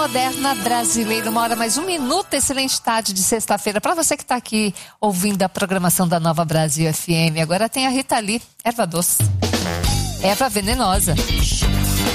moderna brasileira, 1h mais 1 minuto, excelente tarde de sexta-feira. Para você que está aqui ouvindo a programação da Nova Brasil FM, agora tem a Rita Lee, erva doce, erva venenosa.